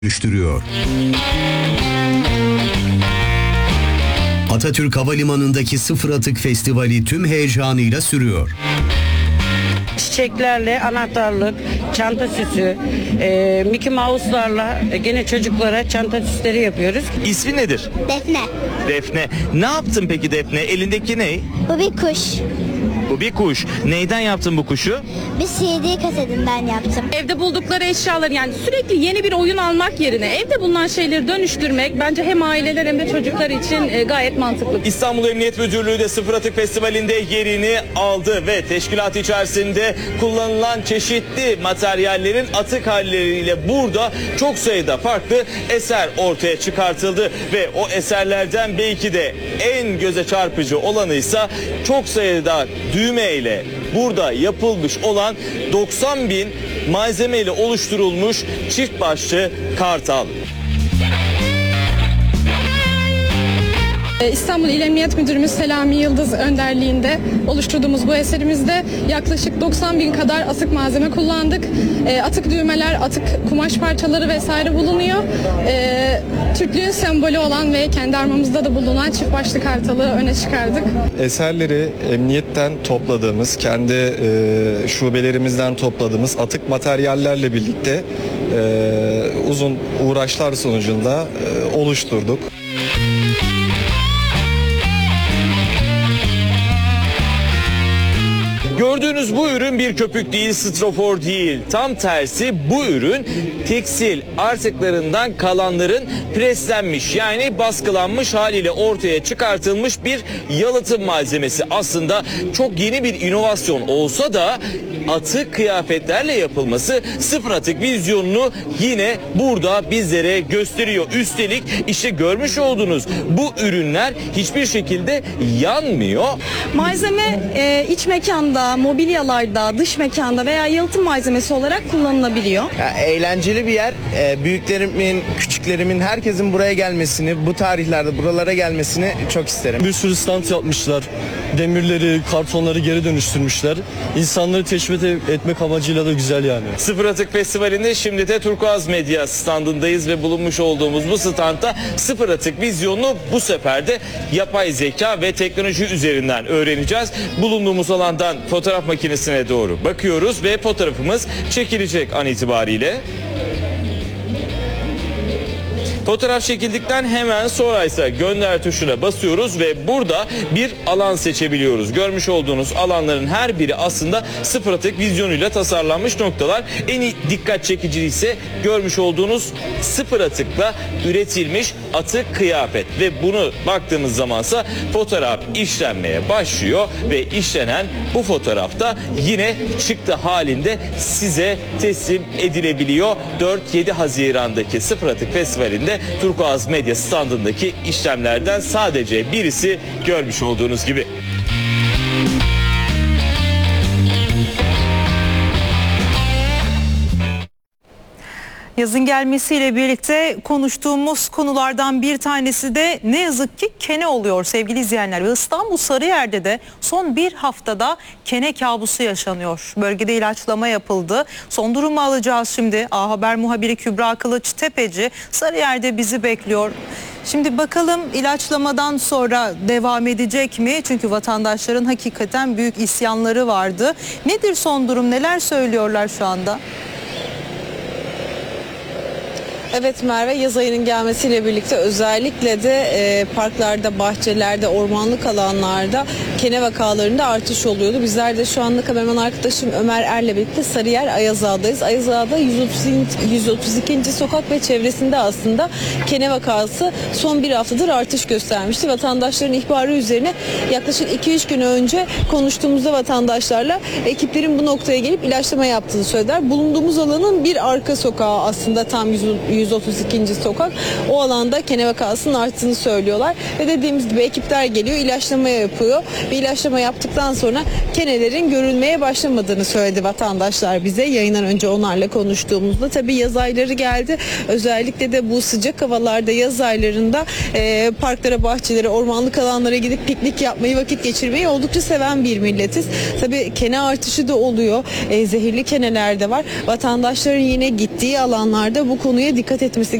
dönüştürüyor. Atatürk Havalimanı'ndaki Sıfır Atık Festivali tüm heyecanıyla sürüyor. Çiçeklerle anahtarlık, çanta süsü, Mickey Mouse'larla gene çocuklara çanta süsleri yapıyoruz. İsmi nedir? Defne. Defne. Ne yaptın peki Defne? Elindeki ne? Bu bir kuş. Bu bir kuş. Neyden yaptın bu kuşu? Bir CD kasetinden yaptım. Evde buldukları eşyaları, yani sürekli yeni bir oyun almak yerine evde bulunan şeyleri dönüştürmek bence hem aileler hem de çocuklar için gayet mantıklı. İstanbul Emniyet Müdürlüğü de Sıfır Atık Festivali'nde yerini aldı ve teşkilat içerisinde kullanılan çeşitli materyallerin atık halleriyle burada çok sayıda farklı eser ortaya çıkartıldı ve o eserlerden belki de en göze çarpıcı olanıysa çok sayıda düğmeyle burada yapılmış olan 90.000 malzemeyle oluşturulmuş çift başlı kartal. İstanbul İl Emniyet Müdürümüz Selami Yıldız önderliğinde oluşturduğumuz bu eserimizde yaklaşık 90.000 kadar atık malzeme kullandık. Atık düğmeler, atık kumaş parçaları vesaire bulunuyor. Türklüğün sembolü olan ve kendi armamızda da bulunan çift başlı kartalı öne çıkardık. Eserleri emniyetten topladığımız, kendi şubelerimizden topladığımız atık materyallerle birlikte uzun uğraşlar sonucunda oluşturduk. Gördüğünüz bu ürün bir köpük değil, strafor değil. Tam tersi bu ürün tekstil artıklarından kalanların preslenmiş, yani baskılanmış haliyle ortaya çıkartılmış bir yalıtım malzemesi. Aslında çok yeni bir inovasyon olsa da atık kıyafetlerle yapılması sıfır atık vizyonunu yine burada bizlere gösteriyor. Üstelik işte görmüş olduğunuz bu ürünler hiçbir şekilde yanmıyor. Malzeme iç mekanda, mobilyalarda, dış mekanda veya yalıtım malzemesi olarak kullanılabiliyor. Eğlenceli bir yer. Büyüklerimin, küçüklerimin, herkesin buraya gelmesini, bu tarihlerde buralara gelmesini çok isterim. Bir sürü stand yapmışlar. Demirleri, kartonları geri dönüştürmüşler. İnsanları teşvik etmek amacıyla da güzel yani. Sıfır Atık Festivali'nde şimdi de Turkuaz Medya standındayız ve bulunmuş olduğumuz bu standta sıfır atık vizyonunu bu sefer de yapay zeka ve teknoloji üzerinden öğreneceğiz. Bulunduğumuz alandan fotoğraf makinesine doğru bakıyoruz ve fotoğrafımız çekilecek an itibariyle. Fotoğraf çekildikten hemen sonra ise gönder tuşuna basıyoruz ve burada bir alan seçebiliyoruz. Görmüş olduğunuz alanların her biri aslında sıfır atık vizyonuyla tasarlanmış noktalar. En dikkat çekici ise görmüş olduğunuz sıfır atıkla üretilmiş atık kıyafet ve bunu baktığımız zamansa fotoğraf işlenmeye başlıyor ve işlenen bu fotoğrafta yine çıktı halinde size teslim edilebiliyor. 4-7 Haziran'daki Sıfır Atık Festivali'nde Turkuaz Medya standındaki işlemlerden sadece birisi görmüş olduğunuz gibi. Yazın gelmesiyle birlikte konuştuğumuz konulardan bir tanesi de ne yazık ki kene oluyor sevgili izleyenler. Ve İstanbul Sarıyer'de de son bir haftada kene kabusu yaşanıyor. Bölgede ilaçlama yapıldı. Son durumu alacağız şimdi. A Haber muhabiri Kübra Kılıç-Tepeci Sarıyer'de bizi bekliyor. Şimdi bakalım ilaçlamadan sonra devam edecek mi? Çünkü vatandaşların hakikaten büyük isyanları vardı. Nedir son durum? Neler söylüyorlar şu anda? Evet Merve, yaz ayının gelmesiyle birlikte özellikle de parklarda, bahçelerde, ormanlık alanlarda kene vakalarında artış oluyordu. Bizler de şu anda kameraman arkadaşım Ömer Er'le birlikte Sarıyer Ayazağa'dayız. Ayazağa'da 132. sokak ve çevresinde aslında kene vakası son bir haftadır artış göstermişti. Vatandaşların ihbarı üzerine yaklaşık 2-3 gün önce konuştuğumuzda vatandaşlarla ekiplerin bu noktaya gelip ilaçlama yaptığını söylediler. Bulunduğumuz alanın bir arka sokağı aslında tam 132. sokak. O alanda kene vakasının arttığını söylüyorlar. Ve dediğimiz gibi ekipler geliyor, ilaçlama yapıyor. Ve ilaçlama yaptıktan sonra kenelerin görülmeye başlamadığını söyledi vatandaşlar bize. Yayından önce onlarla konuştuğumuzda. Tabii yaz ayları geldi. Özellikle de bu sıcak havalarda yaz aylarında parklara, bahçelere, ormanlık alanlara gidip piknik yapmayı, vakit geçirmeyi oldukça seven bir milletiz. Tabii kene artışı da oluyor. Zehirli keneler de var. Vatandaşların yine gittiği alanlarda bu konuya dikkat dikkat etmesi